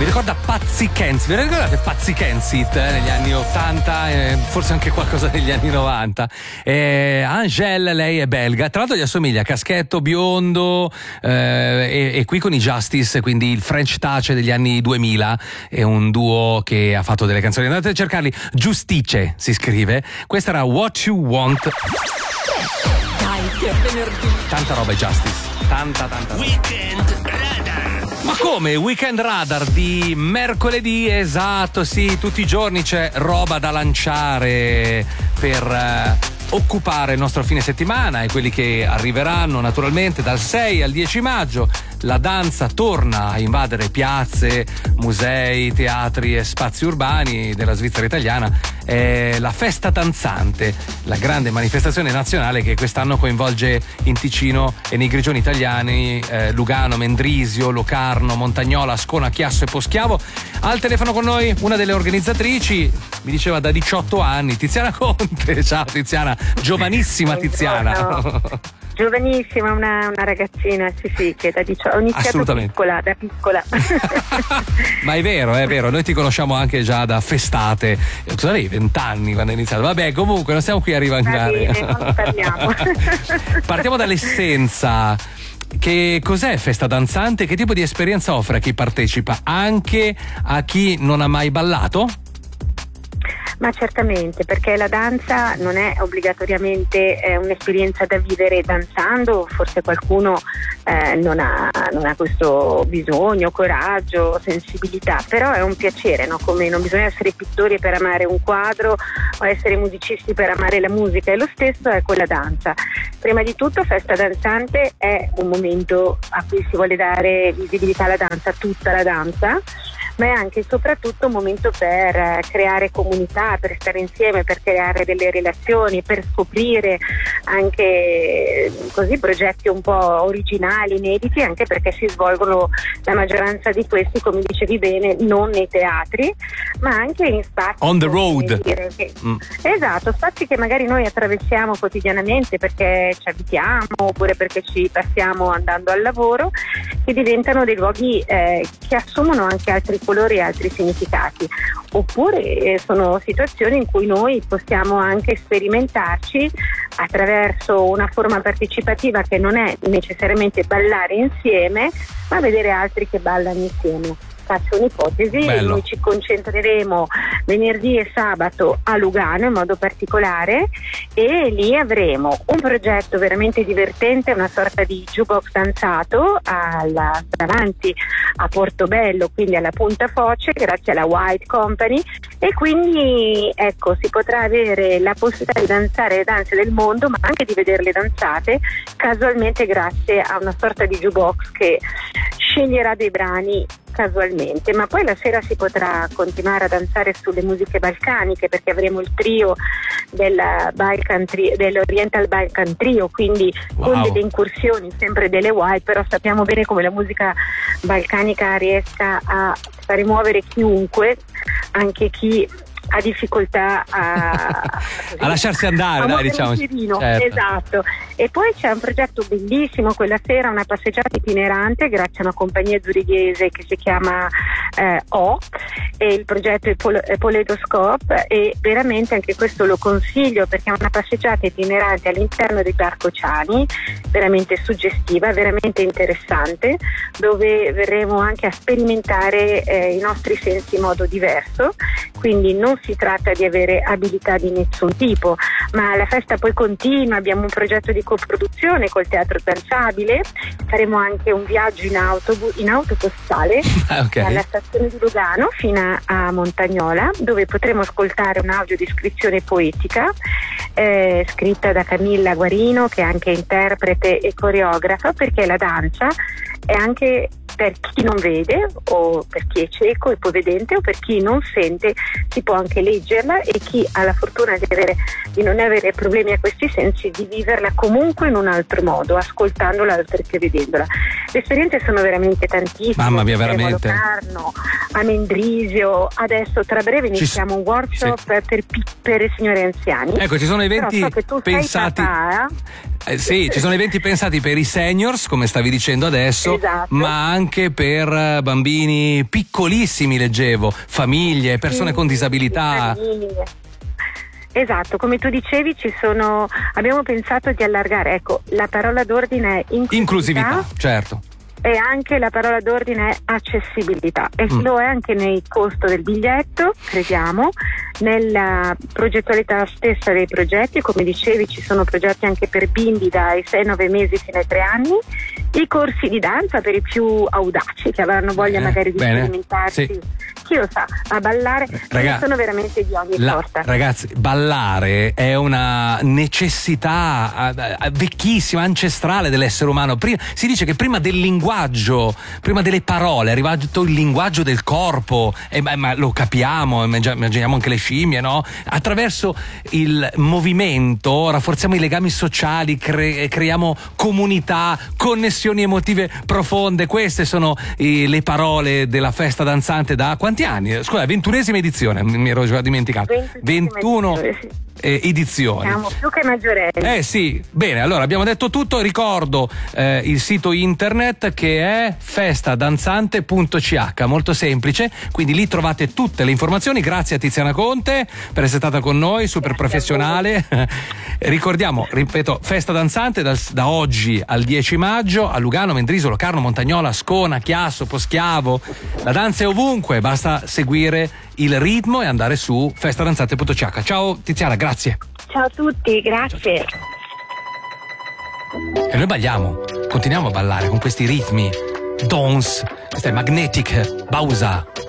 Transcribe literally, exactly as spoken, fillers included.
Mi ricorda Pazzi Kensit. Vi ricordate Pazzi Kensit eh, negli anni ottanta, eh, forse anche qualcosa negli anni novanta. Eh, Angèle, lei è belga, tra l'altro gli assomiglia, caschetto biondo, eh, e, e qui con i Justice, quindi il French Touch degli anni duemila, è un duo che ha fatto delle canzoni, andate a cercarli. Giustice si scrive. Questa era What You Want. Dai, che venerdì. Tanta roba i Justice, tanta tanta roba. Weekend Radar. Ma come? Weekend Radar di mercoledì, esatto, sì, tutti i giorni c'è roba da lanciare per eh, occupare il nostro fine settimana e quelli che arriveranno naturalmente dal sei al dieci maggio. La danza torna a invadere piazze, musei, teatri e spazi urbani della Svizzera italiana. È la Festa Danzante, la grande manifestazione nazionale che quest'anno coinvolge in Ticino e nei grigioni italiani eh, Lugano, Mendrisio, Locarno, Montagnola, Ascona, Chiasso e Poschiavo. Al telefono con noi una delle organizzatrici, mi diceva da diciotto anni, Tiziana Conte. Ciao Tiziana, giovanissima Tiziana. Giovanissima, una, una ragazzina, sì sì, che da diciotto, ho iniziato piccola, da piccola. Ma è vero, è vero, noi ti conosciamo anche già da festate, tu avevi vent'anni quando hai iniziato, vabbè comunque non stiamo qui a rivangare. Va bene, non parliamo. Partiamo dall'essenza. Che cos'è Festa Danzante? Che tipo di esperienza offre a chi partecipa? Anche a chi non ha mai ballato? Ma certamente, perché la danza non è obbligatoriamente eh, un'esperienza da vivere danzando, forse qualcuno eh, non, ha, non ha questo bisogno, coraggio, sensibilità, però è un piacere, no? Come non bisogna essere pittori per amare un quadro o essere musicisti per amare la musica, e lo stesso è con la danza. Prima di tutto Festa Danzante è un momento a cui si vuole dare visibilità alla danza, tutta la danza, ma è anche e soprattutto un momento per creare comunità, per stare insieme, per creare delle relazioni, per scoprire anche così progetti un po' originali, inediti, anche perché si svolgono la maggioranza di questi, come dicevi bene, non nei teatri, ma anche in spazi on the road. Che, mm. Esatto, spazi che magari noi attraversiamo quotidianamente perché ci abitiamo oppure perché ci passiamo andando al lavoro, che diventano dei luoghi eh, che assumono anche altri colori e altri significati, oppure eh, sono situazioni in cui noi possiamo anche sperimentarci attraverso una forma partecipativa che non è necessariamente ballare insieme, ma vedere altri che ballano insieme. Faccio un'ipotesi, Bello. Noi ci concentreremo venerdì e sabato a Lugano in modo particolare, e lì avremo un progetto veramente divertente, una sorta di jukebox danzato alla, davanti a Portobello, quindi alla Punta Foce, grazie alla White Company, e quindi ecco, si potrà avere la possibilità di danzare le danze del mondo, ma anche di vederle danzate casualmente grazie a una sorta di jukebox che sceglierà dei brani casualmente, ma poi la sera si potrà continuare a danzare sulle musiche balcaniche, perché avremo il trio del Balkan Trio, dell'Oriental Balkan Trio, quindi wow. con delle incursioni sempre delle white, però sappiamo bene come la musica balcanica riesca a fare muovere chiunque, anche chi ha difficoltà a, a lasciarsi andare, dai, diciamo. Certo. Esatto. E poi c'è un progetto bellissimo quella sera, una passeggiata itinerante grazie a una compagnia zurighese che si chiama eh, O, e il progetto è Pol- Poledoscope, e veramente anche questo lo consiglio perché è una passeggiata itinerante all'interno del Parco Ciani, veramente suggestiva, veramente interessante, dove verremo anche a sperimentare eh, i nostri sensi in modo diverso, quindi non si tratta di avere abilità di nessun tipo, ma la festa poi continua. Abbiamo un progetto di coproduzione col Teatro Danzabile, faremo anche un viaggio in autobus, in auto postale okay. dalla stazione di Lugano fino a Montagnola, dove potremo ascoltare un'audiodescrizione poetica eh, scritta da Camilla Guarino, che è anche interprete e coreografa, perché la danza è anche per chi non vede, o per chi è cieco, ipovedente, o per chi non sente, si può anche leggerla, e chi ha la fortuna di, avere, di non avere problemi a questi sensi, di viverla comunque in un altro modo, ascoltandola oltre che vedendola. Le esperienze sono veramente tantissime. Mamma mia, veramente. A Locarno, a Mendrisio, adesso tra breve iniziamo ci... un workshop sì. per, per signori anziani. Ecco, ci sono eventi Però so che tu pensati. Sei papà, Eh, sì, ci sono eventi pensati per i seniors, come stavi dicendo adesso, Esatto. ma anche per bambini piccolissimi, leggevo, famiglie, persone Sì, con disabilità. famiglie. Esatto, come tu dicevi ci sono, abbiamo pensato di allargare, ecco, la parola d'ordine è inclusività, Inclusività, certo. e anche la parola d'ordine è accessibilità e Mm. lo è anche nel costo del biglietto, crediamo, nella progettualità stessa dei progetti. Come dicevi, ci sono progetti anche per bimbi dai sei nove mesi fino ai tre anni, i corsi di danza per i più audaci che avranno voglia Bene, magari di bene, sperimentarsi, sì. chi lo sa, a ballare, Raga- sono veramente di ogni La- sorta. ragazzi, ballare è una necessità eh, eh, vecchissima, ancestrale dell'essere umano. Prima, si dice che prima del linguaggio, prima delle parole, è arrivato il linguaggio del corpo, eh, ma, ma lo capiamo, immaginiamo anche le scimmie, no? Attraverso il movimento rafforziamo i legami sociali, cre- creiamo comunità, connessioni emotive profonde. Queste sono eh, le parole della festa danzante da quanti anni? Scusa, ventunesima edizione, mi ero già dimenticato. ventuno edizione, sì. eh, edizioni. Siamo più che maggiorenni. Eh sì, bene, allora abbiamo detto tutto. Ricordo eh, il sito internet che è festadanzante punto c h, molto semplice, quindi lì trovate tutte le informazioni. Grazie a Tiziana Conte per essere stata con noi, super professionale. Ricordiamo, ripeto, Festa Danzante da, da oggi al dieci maggio a Lugano, Mendrisio, Locarno, Montagnola, Ascona, Chiasso, Poschiavo. La danza è ovunque, basta seguire il ritmo e andare su festadanzante punto c h. Ciao Tiziana, grazie. Ciao a tutti, grazie. E noi balliamo, continuiamo a ballare con questi ritmi. Dance, questa è Magnetic Bausa.